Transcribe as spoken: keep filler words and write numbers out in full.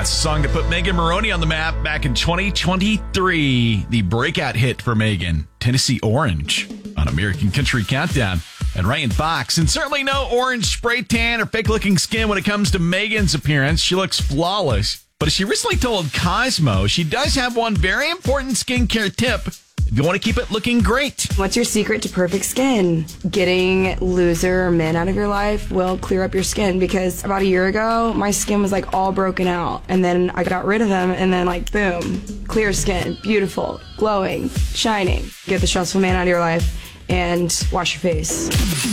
That's the song that put Megan Moroney on the map back in twenty twenty-three. The breakout hit for Megan, Tennessee Orange, on American Country Countdown. And Ryan Fox. And certainly no orange spray tan or fake-looking skin when it comes to Megan's appearance. She looks flawless. But as she recently told Cosmo, she does have one very important skincare tip if you want to keep it looking great. What's your secret to perfect skin? Getting loser men out of your life will clear up your skin, because about a year ago, my skin was like all broken out. And then I got rid of them, and then like, boom, clear skin, beautiful, glowing, shining. Get the stressful man out of your life and wash your face.